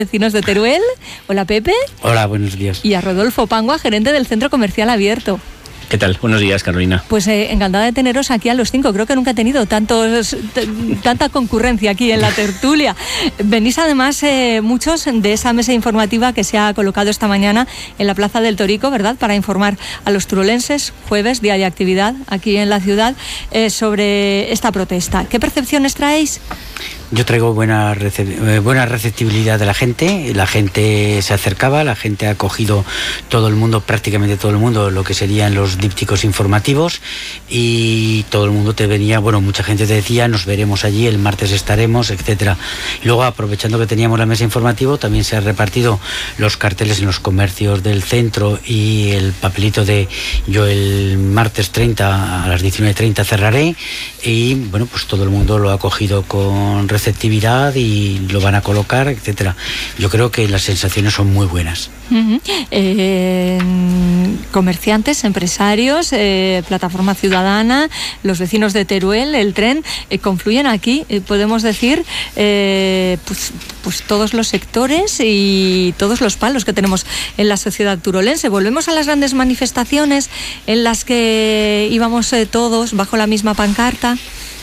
Vecinos de Teruel. Hola, Pepe. Hola, buenos días. Y a Rodolfo Pangua, gerente del Centro Comercial Abierto. ¿Qué tal? Buenos días, Carolina. Pues encantada de teneros aquí a los 5. Creo que nunca he tenido tanta concurrencia aquí en la tertulia. Venís además muchos de esa mesa informativa que se ha colocado esta mañana en la Plaza del Torico, ¿verdad? Para informar a los turolenses, jueves, día de actividad aquí en la ciudad, sobre esta protesta. ¿Qué percepciones traéis? Yo traigo buena receptibilidad de la gente se acercaba, la gente ha cogido prácticamente todo el mundo, lo que serían los dípticos informativos, y todo el mundo te venía, mucha gente te decía, nos veremos allí, el martes estaremos, etcétera. Y luego, aprovechando que teníamos la mesa informativa, también se han repartido los carteles en los comercios del centro y el papelito de yo el martes 30 a las 19:30 cerraré, y pues todo el mundo lo ha cogido con receptividad y lo van a colocar, etcétera. Yo creo que las sensaciones son muy buenas. Comerciantes, empresarios, plataforma ciudadana, los vecinos de Teruel, el tren, confluyen aquí, podemos decir, pues todos los sectores y todos los palos que tenemos en la sociedad turolense. Volvemos a las grandes manifestaciones en las que íbamos todos bajo la misma pancarta.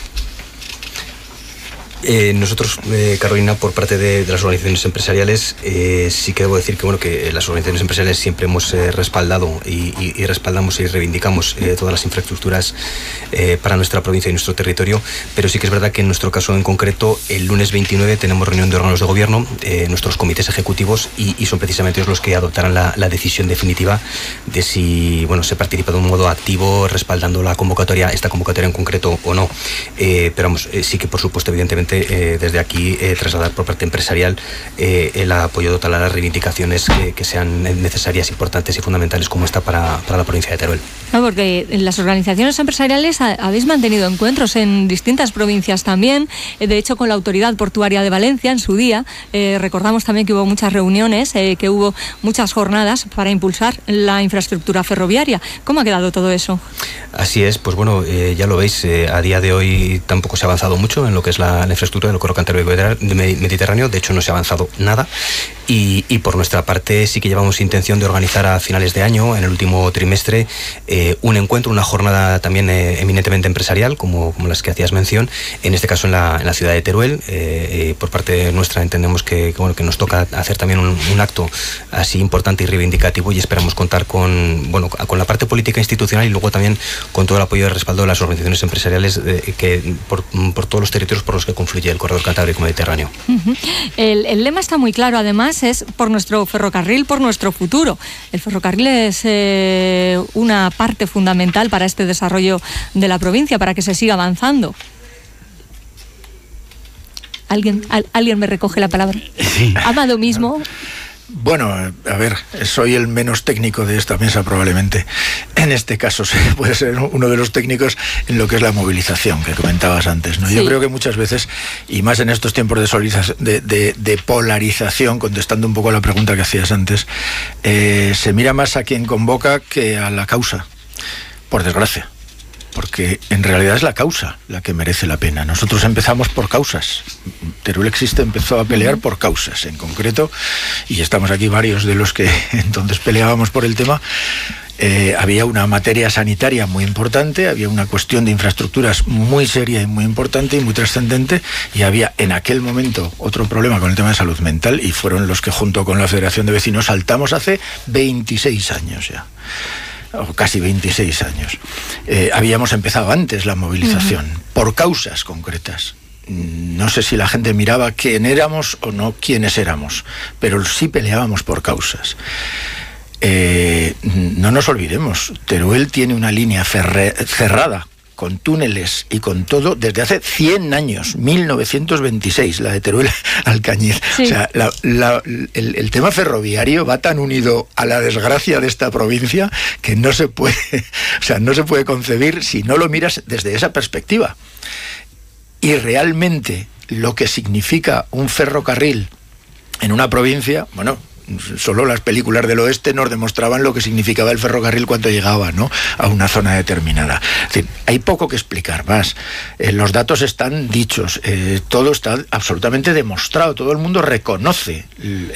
Nosotros, Carolina, por parte de las organizaciones empresariales, sí que debo decir que las organizaciones empresariales siempre hemos respaldado y respaldamos y reivindicamos todas las infraestructuras para nuestra provincia y nuestro territorio, pero sí que es verdad que en nuestro caso en concreto, el lunes 29 tenemos reunión de órganos de gobierno, nuestros comités ejecutivos, y son precisamente ellos los que adoptarán la decisión definitiva de si se participa de un modo activo respaldando esta convocatoria en concreto o no. Pero sí que por supuesto, evidentemente, desde aquí trasladar por parte empresarial el apoyo total a las reivindicaciones que sean necesarias, importantes y fundamentales como esta para la provincia de Teruel. No, porque las organizaciones empresariales habéis mantenido encuentros en distintas provincias también, de hecho con la Autoridad Portuaria de Valencia en su día, recordamos también que hubo muchas reuniones, que hubo muchas jornadas para impulsar la infraestructura ferroviaria. ¿Cómo ha quedado todo eso? Así es, ya lo veis, a día de hoy tampoco se ha avanzado mucho en lo que es la infraestructura del corredor cantábrico mediterráneo, de hecho no se ha avanzado nada, y por nuestra parte sí que llevamos intención de organizar a finales de año, en el último trimestre, un encuentro, una jornada también eminentemente empresarial, como las que hacías mención, en este caso en la ciudad de Teruel. Por parte nuestra entendemos que nos toca hacer también un acto así importante y reivindicativo, y esperamos contar con la parte política institucional y luego también con todo el apoyo y respaldo de las organizaciones empresariales que por todos los territorios por los que confluye el corredor cantábrico mediterráneo. El lema está muy claro, además es por nuestro ferrocarril, por nuestro futuro. El ferrocarril es una parte fundamental para este desarrollo de la provincia, para que se siga avanzando. ¿Alguien me recoge la palabra? Sí. Amado mismo. Bueno, a ver, soy el menos técnico de esta mesa probablemente. En este caso puede ser uno de los técnicos en lo que es la movilización que comentabas antes, ¿no? Sí. Yo creo que muchas veces, y más en estos tiempos de polarización, contestando un poco a la pregunta que hacías antes, se mira más a quien convoca que a la causa, por desgracia. Porque en realidad es la causa la que merece la pena. Nosotros empezamos por causas. Teruel empezó a pelear por causas en concreto, y estamos aquí varios de los que entonces peleábamos por el tema. Había una materia sanitaria muy importante, había una cuestión de infraestructuras muy seria y muy importante y muy trascendente, y había en aquel momento otro problema con el tema de salud mental, y fueron los que junto con la Federación de Vecinos saltamos hace 26 años ya. O casi 26 años. Habíamos empezado antes la movilización, por causas concretas. No sé si la gente miraba quién éramos o no quiénes éramos, pero sí peleábamos por causas. No nos olvidemos, Teruel tiene una línea cerrada, con túneles y con todo, desde hace 100 años, 1926, la de Teruel Alcañiz. Sí. O sea, el tema ferroviario va tan unido a la desgracia de esta provincia que no se puede concebir si no lo miras desde esa perspectiva. Y realmente lo que significa un ferrocarril en una provincia, solo las películas del oeste nos demostraban lo que significaba el ferrocarril cuando llegaba, ¿no?, a una zona determinada. Es decir, hay poco que explicar más. Los datos están dichos, todo está absolutamente demostrado, todo el mundo reconoce